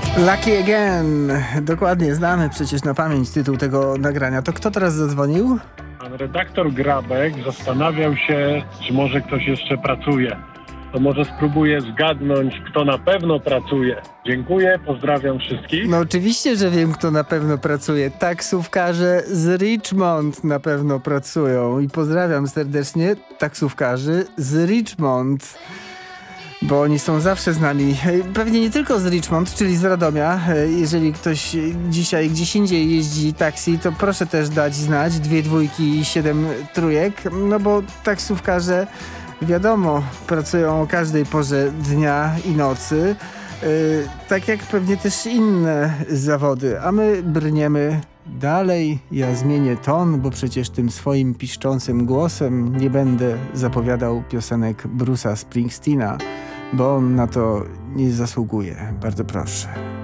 Lucky Again. Dokładnie, znamy przecież na pamięć tytuł tego nagrania. To kto teraz zadzwonił? Pan redaktor Grabek zastanawiał się, czy może ktoś jeszcze pracuje. To może spróbuję zgadnąć, kto na pewno pracuje. Dziękuję, pozdrawiam wszystkich. No oczywiście, że wiem, kto na pewno pracuje. Taksówkarze z Richmond na pewno pracują. I pozdrawiam serdecznie taksówkarzy z Richmond. Bo oni są zawsze z nami. Pewnie nie tylko z Richmond, czyli z Radomia. Jeżeli ktoś dzisiaj gdzieś indziej jeździ taksi, to proszę też dać znać. 2 dwójki i 7 trójek. No bo taksówkarze, wiadomo, pracują o każdej porze dnia i nocy. Tak jak pewnie też inne zawody. A my brniemy dalej. Ja zmienię ton, bo przecież tym swoim piszczącym głosem nie będę zapowiadał piosenek Bruce'a Springsteena, bo on na to nie zasługuje. Bardzo proszę.